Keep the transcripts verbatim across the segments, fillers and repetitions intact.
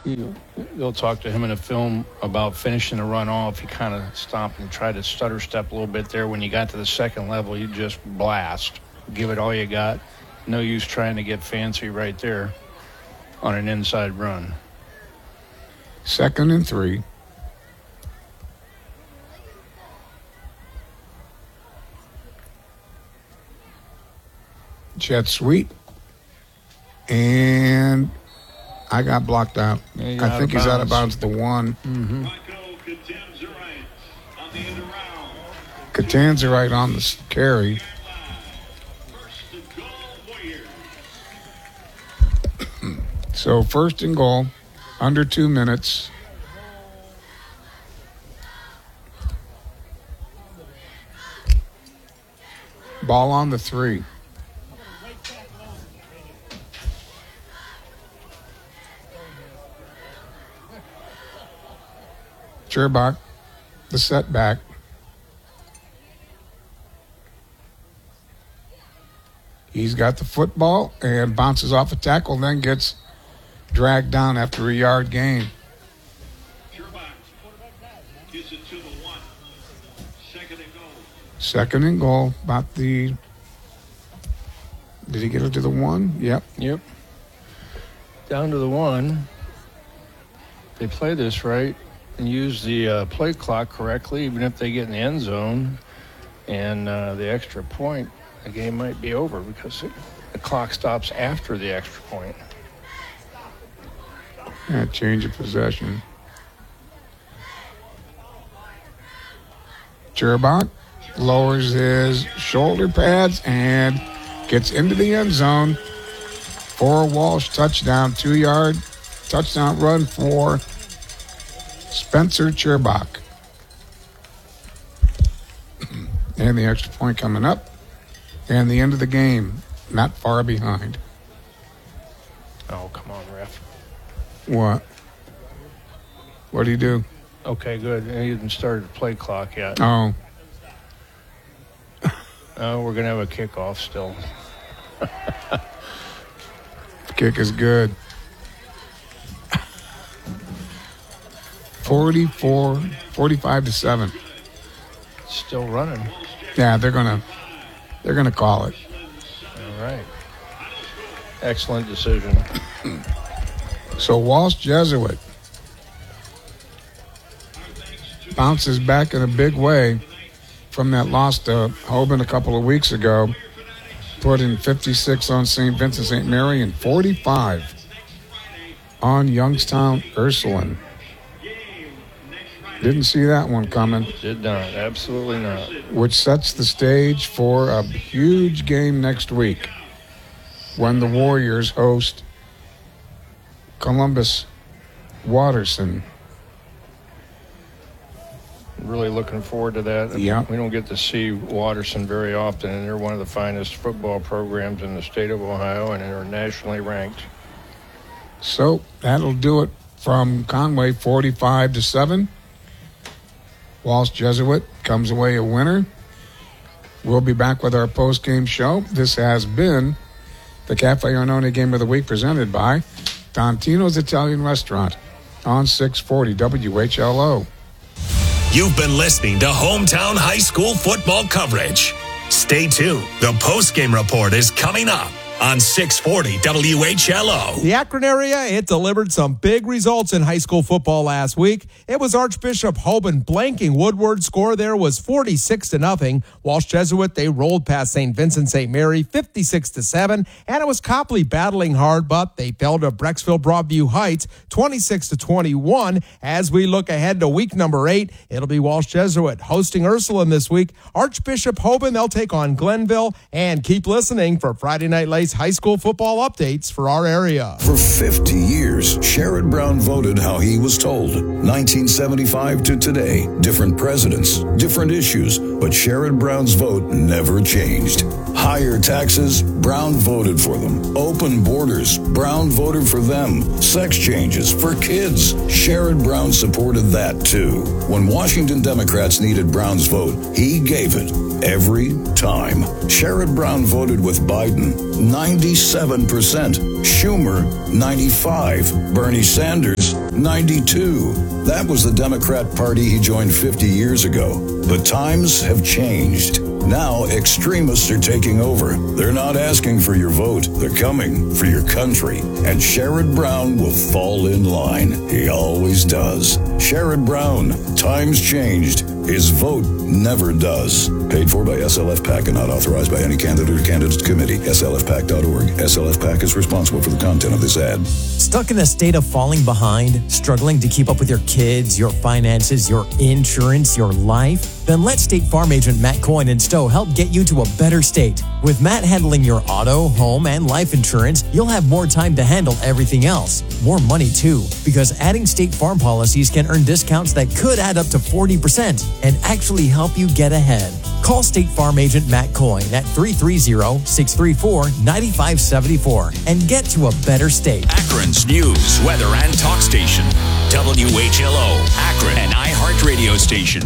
you, they'll talk to him in a film about finishing the run off. He kind of stopped and tried to stutter step a little bit there. When you got to the second level, you just blast. Give it all you got. No use trying to get fancy right there on an inside run. Second and three. Jet sweep. And I got blocked out. Yeah, I think he's out of bounds the one. Mm-hmm. Catanzarite on the carry. So first and goal, under two minutes. Ball on the three. Cherbach, the setback. He's got the football and bounces off a tackle, then gets dragged down after a yard gain. Second and goal. About the. Did he get it to the one? Yep. Yep. Down to the one. They play this right and use the uh, play clock correctly, even if they get in the end zone and uh, the extra point, the game might be over because it, the clock stops after the extra point. Yeah, change of possession. Cherbach lowers his shoulder pads and gets into the end zone for a Walsh touchdown, two-yard touchdown run for Spencer Cherbach. And the extra point coming up. And the end of the game, not far behind. Oh, come on, ref. What? What do you do? Okay, good. He hasn't started the play clock yet. Oh. Oh, we're going to have a kickoff still. The kick is good. forty-four, forty-five to seven. Still running. Yeah, they're gonna, they're gonna call it. All right. Excellent decision. So Walsh Jesuit bounces back in a big way from that loss to Hoban a couple of weeks ago. Put in fifty-six on Saint Vincent Saint Mary and forty-five on Youngstown Ursuline. Didn't see that one coming. Did not. Absolutely not. Which sets the stage for a huge game next week when the Warriors host Columbus Watterson. Really looking forward to that. Yeah. We don't get to see Watterson very often, and they're one of the finest football programs in the state of Ohio, and they're nationally ranked. So that'll do it from Conway, forty-five to seven. Walsh Jesuit comes away a winner. We'll be back with our post-game show. This has been the Cafe Arnone Game of the Week presented by Tantino's Italian Restaurant on six forty W H L O. You've been listening to Hometown High School football coverage. Stay tuned. The post-game report is coming up on six forty W H L O. The Akron area, it delivered some big results in high school football last week. It was Archbishop Hoban blanking Woodward. Score there was forty-six to nothing. Walsh Jesuit, they rolled past Saint Vincent Saint Mary fifty-six to seven. And it was Copley battling hard, but they fell to Brecksville Broadview Heights twenty-six to twenty-one. As we look ahead to week number eight, it'll be Walsh Jesuit hosting Ursuline this week. Archbishop Hoban, they'll take on Glenville. And keep listening for Friday Night Lights high school football updates for our area. For fifty years, Sherrod Brown voted how he was told. nineteen seventy-five to today, different presidents, different issues, but Sherrod Brown's vote never changed. Higher taxes, Brown voted for them. Open borders, Brown voted for them. Sex changes for kids, Sherrod Brown supported that too. When Washington Democrats needed Brown's vote, he gave it every time. Sherrod Brown voted with Biden ninety-seven percent, Schumer ninety-five, Bernie Sanders ninety-two. That was the Democrat Party he joined fifty years ago. But times have changed. Now extremists are taking over. They're not asking for your vote. They're coming for your country. And Sherrod Brown will fall in line. He always does. Sherrod Brown. Times changed. His vote never does. Paid for by S L F PAC and not authorized by any candidate or candidates committee. S L F P A C dot org. S L F PAC is responsible for the content of this ad. Stuck in a state of falling behind? Struggling to keep up with your kids, your finances, your insurance, your life? Then let State Farm agent Matt Coyne in Stowe help get you to a better state. With Matt handling your auto, home, and life insurance, you'll have more time to handle everything else. More money, too, because adding State Farm policies can earn discounts that could add up to forty percent and actually help you get ahead. Call State Farm agent Matt Coyne at three three zero, six three four, nine five seven four and get to a better state. Akron's news, weather, and talk station. W H L O, Akron, an iHeart radio station.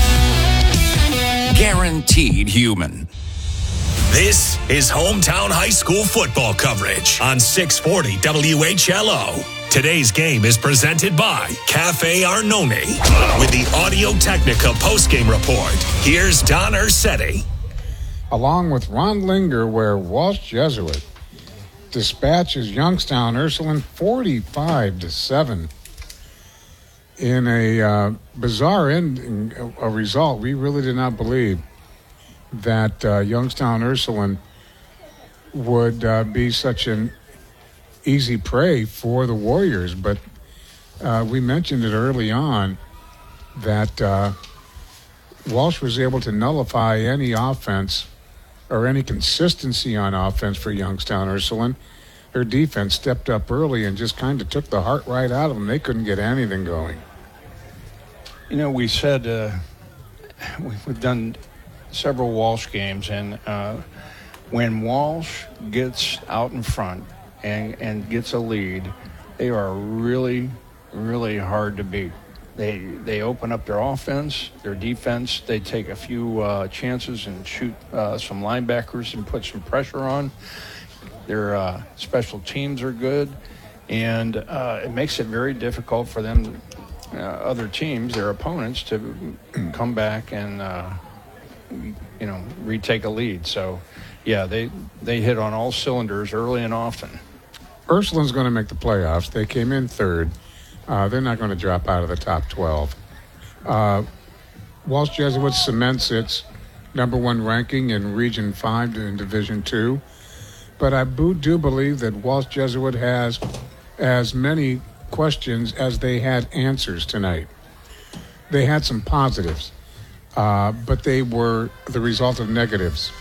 Guaranteed human. This is Hometown High School football coverage on six forty W H L O. Today's game is presented by Cafe Arnone. With the Audio Technica postgame report, here's Don Ursetti. Along with Ron Linger, where Walsh Jesuit dispatches Youngstown Ursuline forty-five to seven in a uh, bizarre ending, a result. We really did not believe that uh, Youngstown Ursuline would uh, be such an easy prey for the Warriors, but uh, we mentioned it early on that uh, Walsh was able to nullify any offense or any consistency on offense for Youngstown Ursuline. Their defense stepped up early and just kind of took the heart right out of them. They couldn't get anything going. You know, we said uh, we've done several Walsh games, and uh, when Walsh gets out in front and, and gets a lead, they are really, really hard to beat. They they open up their offense, their defense. They take a few uh, chances and shoot uh, some linebackers and put some pressure on. Their uh, special teams are good, and uh, it makes it very difficult for them, uh, other teams, their opponents, to come back and uh, you know retake a lead. So, yeah, they they hit on all cylinders early and often. Ursuline's going to make the playoffs. They came in third. Uh, they're not going to drop out of the top twelve. Uh, Walsh Jesuit cements its number one ranking in Region five in Division two. But I do believe that Walsh Jesuit has as many questions as they had answers tonight. They had some positives, uh, but they were the result of negatives.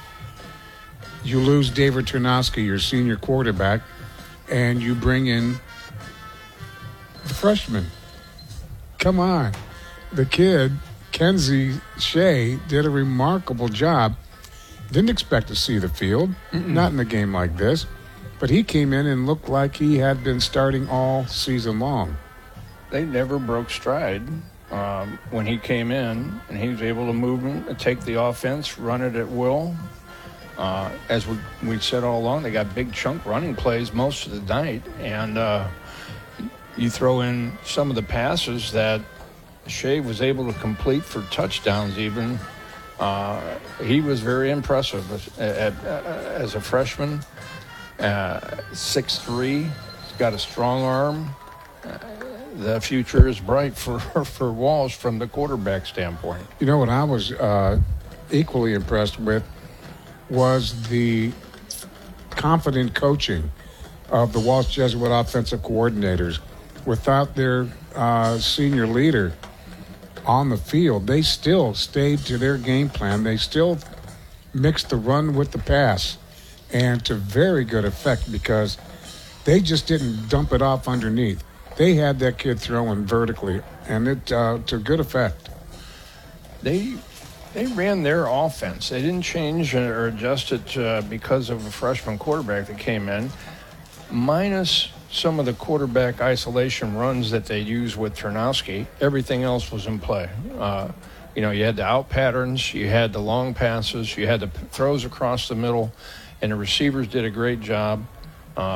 You lose David Ternowski, your senior quarterback, and you bring in the freshman. Come on. The kid, Kenzie Shea, did a remarkable job. Didn't expect to see the field, Mm-mm. not in a game like this, but he came in and looked like he had been starting all season long. They never broke stride um, when he came in, and he was able to move and take the offense, run it at will. Uh, as we, we said all along, they got big chunk running plays most of the night, and uh, you throw in some of the passes that Shea was able to complete for touchdowns even. Uh, he was very impressive as, as, as a freshman. Uh, six three, he's got a strong arm. Uh, the future is bright for, for Walsh from the quarterback standpoint. You know what I was uh, equally impressed with was the confident coaching of the Walsh Jesuit offensive coordinators. Without their uh, senior leader on the field, they still stayed to their game plan. They still mixed the run with the pass, and to very good effect, because they just didn't dump it off underneath. They had that kid throwing vertically, and it uh, to good effect. They they ran their offense. They didn't change or adjust it uh, because of a freshman quarterback that came in, minus some of the quarterback isolation runs that they used with Ternowski. Everything else was in play. Uh, you know, you had the out patterns, you had the long passes, you had the throws across the middle, and the receivers did a great job. Uh,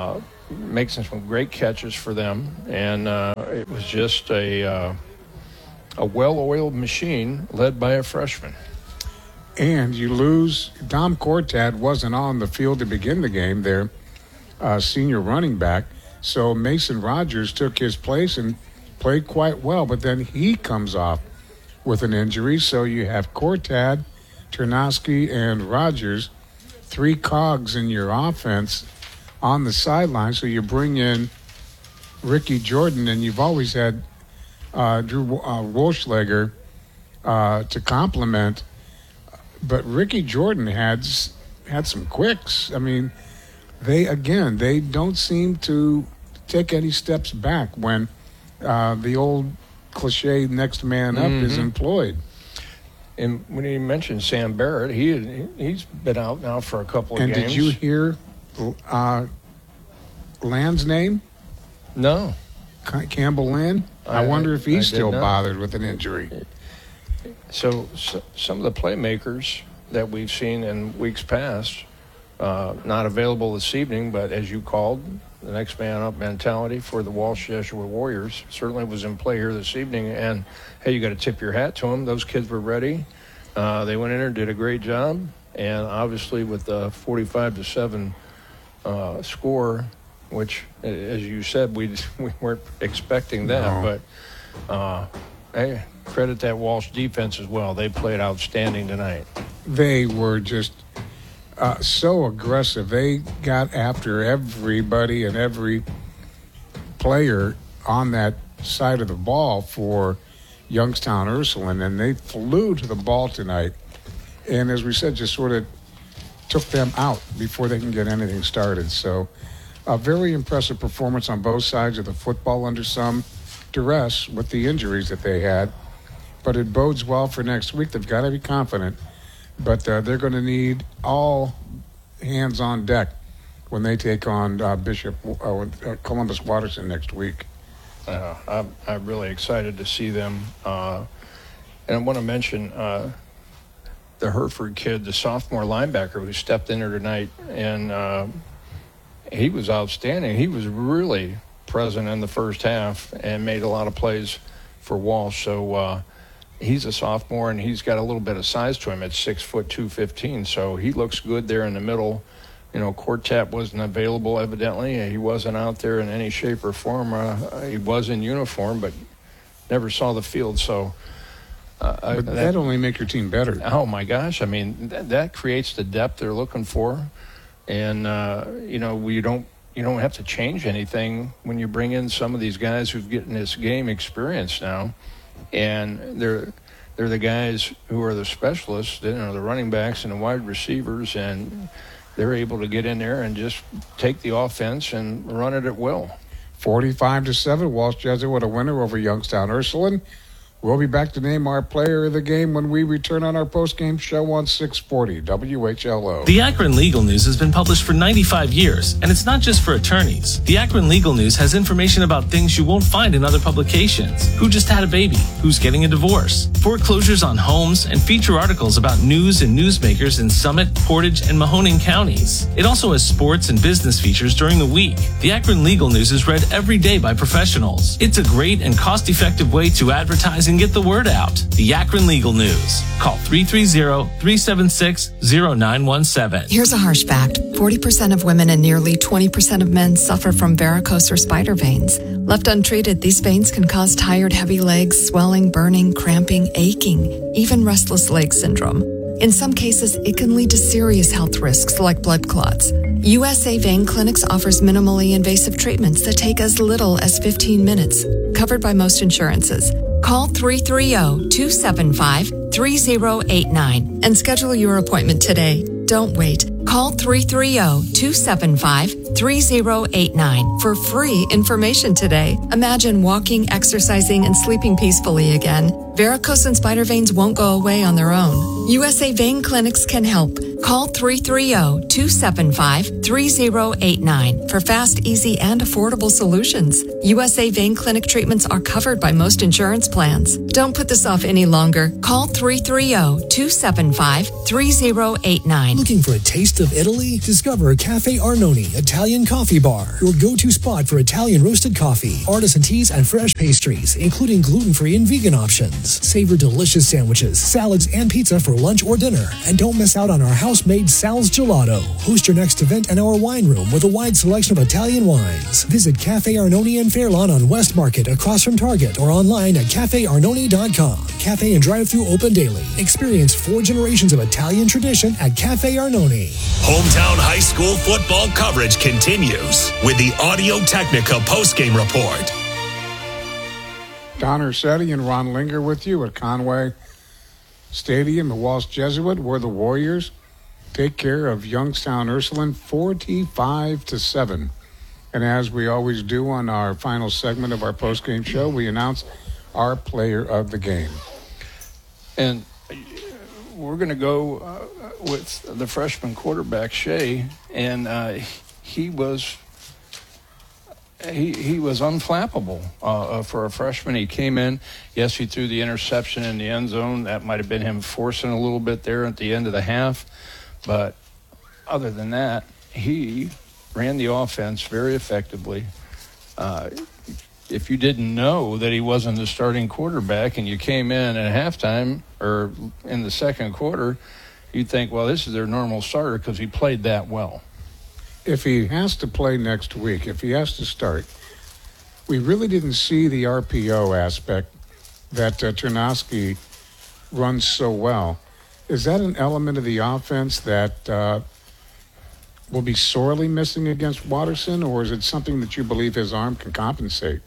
making some great catches for them, and uh, it was just a uh, a well-oiled machine led by a freshman. And you lose, Dom Cortad wasn't on the field to begin the game, their uh, senior running back, so Mason Rogers took his place and played quite well, but then he comes off with an injury, so you have Cortad, Ternosky, and Rogers, three cogs in your offense on the sideline, so you bring in Ricky Jordan, and you've always had uh, Drew uh, Wolschlager uh, to complement, but Ricky Jordan had had some quicks. I mean, they, again, they don't seem to take any steps back when uh, the old cliche next man up mm-hmm. is employed. And when you mentioned Sam Barrett, he he's been out now for a couple of and games. And did you hear uh, Land's name? No. Campbell Land? I, I wonder if he's I still bothered with an injury. So, so some of the playmakers that we've seen in weeks past, uh, not available this evening, but as you called, the next man up mentality for the Walsh Jesuit Warriors certainly was in play here this evening. And, hey, you got to tip your hat to them. Those kids were ready. Uh, they went in there and did a great job. And obviously with the forty-five to seven uh, score, which, as you said, we we weren't expecting that. No. But, uh, hey, credit that Walsh defense as well. They played outstanding tonight. They were just uh, so aggressive. They got after everybody and every player on that side of the ball for Youngstown Ursuline, and they flew to the ball tonight. And as we said, just sort of took them out before they can get anything started. So a very impressive performance on both sides of the football under some duress with the injuries that they had. But it bodes well for next week. They've got to be confident. But uh, they're going to need all hands on deck when they take on uh, Bishop uh, Columbus Watterson next week. Uh, I'm, I'm really excited to see them. Uh, and I want to mention uh, the Hereford kid, the sophomore linebacker who stepped in there tonight, and uh, he was outstanding. He was really present in the first half and made a lot of plays for Walsh. So uh, he's a sophomore, and he's got a little bit of size to him at six foot two fifteen. So he looks good there in the middle. You know, Cortap wasn't available, evidently. He wasn't out there in any shape or form. Uh, he was in uniform, but never saw the field. So uh, but that, that only make your team better. Oh, my gosh. I mean, that, that creates the depth they're looking for. And, uh, you know, we don't you don't have to change anything when you bring in some of these guys who've gotten this game experience now. And they're they're the guys who are the specialists, you know, the running backs and the wide receivers, and they're able to get in there and just take the offense and run it at will. forty-five to seven, Walsh Jesuit a winner over Youngstown Ursuline. We'll be back to name our player of the game when we return on our post-game show on six forty W H L O. The Akron Legal News has been published for ninety-five years, and it's not just for attorneys. The Akron Legal News has information about things you won't find in other publications. Who just had a baby? Who's getting a divorce? Foreclosures on homes, and feature articles about news and newsmakers in Summit, Portage, and Mahoning counties. It also has sports and business features during the week. The Akron Legal News is read every day by professionals. It's a great and cost-effective way to advertise and get the word out. The Akron Legal News. Call three three zero, three seven six, zero nine one seven. Here's a harsh fact. forty percent of women and nearly twenty percent of men suffer from varicose or spider veins. Left untreated, these veins can cause tired, heavy legs, swelling, burning, cramping, aching, even restless leg syndrome. In some cases, it can lead to serious health risks like blood clots. U S A Vein Clinics offers minimally invasive treatments that take as little as fifteen minutes, covered by most insurances. Call three three zero, two seven five, three zero eight nine and schedule your appointment today. Don't wait. Call three three zero, two seven five, three zero eight nine for free information today. Imagine walking, exercising, and sleeping peacefully again. Varicose and spider veins won't go away on their own. U S A Vein Clinics can help. Call three three zero, two seven five, three zero eight nine for fast, easy, and affordable solutions. U S A Vein Clinic treatments are covered by most insurance plans. Don't put this off any longer. Call three three zero, two seven five, three zero eight nine. Looking for a taste of Italy? Discover Cafe Arnone Italian Italian Coffee Bar, your go-to spot for Italian roasted coffee, artisan teas, and fresh pastries, including gluten-free and vegan options. Savor delicious sandwiches, salads, and pizza for lunch or dinner. And don't miss out on our house-made Sal's Gelato. Host your next event in our wine room with a wide selection of Italian wines. Visit Cafe Arnone in Fairlawn on West Market across from Target or online at cafe arnone dot com. Cafe and drive-thru open daily. Experience four generations of Italian tradition at Cafe Arnone. Hometown high school football coverage continues with the Audio Technica postgame report. Don Ursetti and Ron Linger with you at Conway Stadium, the Walsh Jesuit, where the Warriors take care of Youngstown Ursuline forty-five to seven. And as we always do on our final segment of our postgame show, we announce our player of the game. And we're going to go uh, with the freshman quarterback, Shea, and uh, he was he he was unflappable uh, for a freshman. He came in, yes, he threw the interception in the end zone. That might have been him forcing a little bit there at the end of the half. But other than that, he ran the offense very effectively. Uh, if you didn't know that he wasn't the starting quarterback and you came in at halftime or in the second quarter, you'd think, well, this is their normal starter because he played that well. If he has to play next week, if he has to start, we really didn't see the R P O aspect that uh, Ternowski runs so well. Is that an element of the offense that uh, will be sorely missing against Watterson, or is it something that you believe his arm can compensate?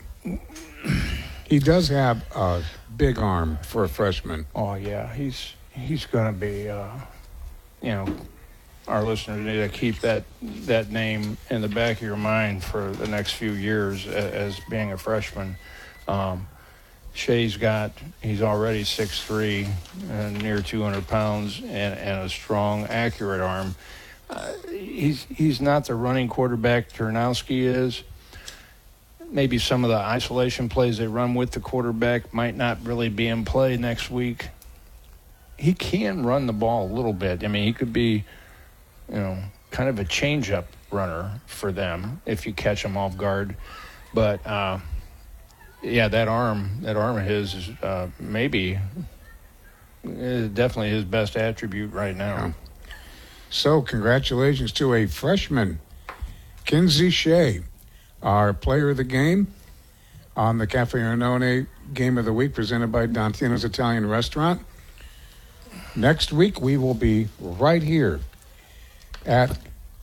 He does have a big arm for a freshman. Oh, yeah, he's he's going to be, uh, you know, our listeners need to keep that that name in the back of your mind for the next few years as, as being a freshman. Um, Shea's got, he's already six three, and near two hundred pounds, and, and a strong, accurate arm. Uh, he's he's not the running quarterback Ternowski is. Maybe some of the isolation plays they run with the quarterback might not really be in play next week. He can run the ball a little bit. I mean, he could be, you know, kind of a change-up runner for them if you catch him off guard. But, uh, yeah, that arm, that arm of his is uh, maybe is definitely his best attribute right now. So, congratulations to a freshman, Kinsey Shea, our player of the game on the Cafe Arnone Game of the Week presented by Dantino's Italian Restaurant. Next week, we will be right here at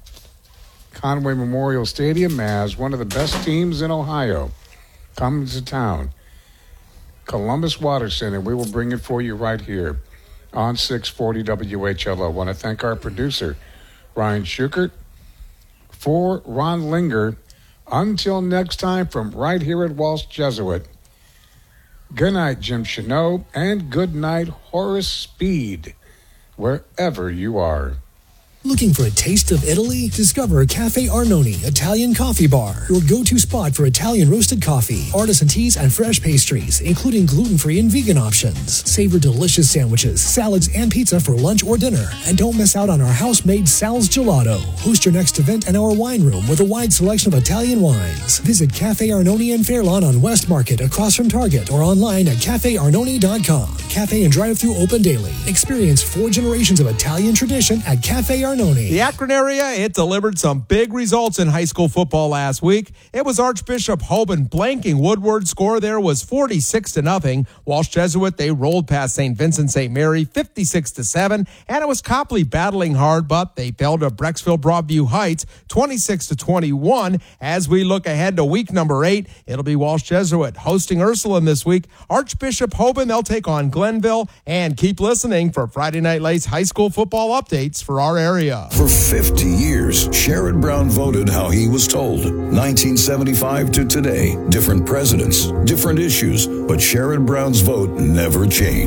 Conway Memorial Stadium as one of the best teams in Ohio comes to town, Columbus Watterson, and we will bring it for you right here on six forty W H L O. I want to thank our producer, Ryan Schukert. For Ron Linger, until next time from right here at Walsh Jesuit, good night, Jim Cheneau, and good night, Horace Speed, wherever you are. Looking for a taste of Italy? Discover Cafe Arnone Italian Coffee Bar, your go-to spot for Italian roasted coffee, artisan teas, and fresh pastries, including gluten-free and vegan options. Savor delicious sandwiches, salads, and pizza for lunch or dinner. And don't miss out on our house-made Sal's Gelato. Host your next event in our wine room with a wide selection of Italian wines. Visit Cafe Arnone in Fairlawn on West Market across from Target or online at cafe arnone dot com. Cafe and drive-thru open daily. Experience four generations of Italian tradition at Cafe Arnone. The Akron area, it delivered some big results in high school football last week. It was Archbishop Hoban blanking Woodward. Score there was forty-six to nothing. Walsh Jesuit, they rolled past Saint Vincent Saint Mary fifty-six to seven. And it was Copley battling hard, but they fell to Brecksville Broadview Heights twenty-six to twenty-one. As we look ahead to week number eight, it'll be Walsh Jesuit hosting Ursuline this week. Archbishop Hoban, they'll take on Glenville. And keep listening for Friday Night Lights high school football updates for our area. For fifty years, Sherrod Brown voted how he was told. nineteen seventy-five to today, different presidents, different issues, but Sherrod Brown's vote never changed.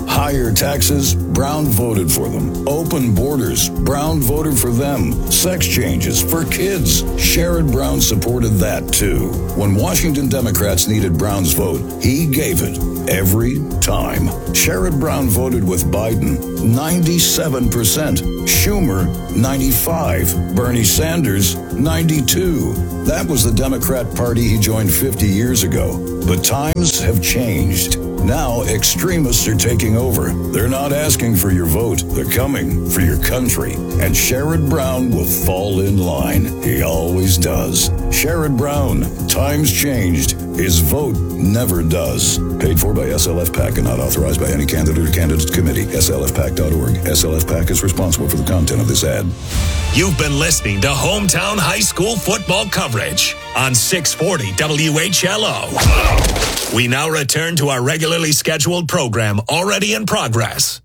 Higher taxes, Brown voted for them. Open borders, Brown voted for them. Sex changes for kids, Sherrod Brown supported that too. When Washington Democrats needed Brown's vote, he gave it every time. Sherrod Brown voted with Biden, ninety-seven percent. Schumer, ninety-five. Bernie Sanders, ninety-two. That was the Democrat Party he joined fifty years ago. But times have changed. Now extremists are taking over. They're not asking for your vote. They're coming for your country. And Sherrod Brown will fall in line. He always does. Sherrod Brown, times changed. His vote never does. Paid for by S L F PAC and not authorized by any candidate or candidate committee. S L F PAC dot org. S L F PAC is responsible for the content of this ad. You've been listening to Hometown High School football coverage on six forty W H L O. We now return to our regularly scheduled program already in progress.